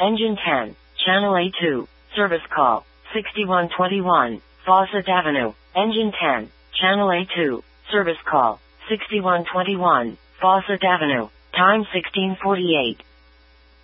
Engine 10, Channel A2, service call, 6121, Fawcett Avenue. Engine 10, Channel A2, service call, 6121, Fawcett Avenue. Time 16:48.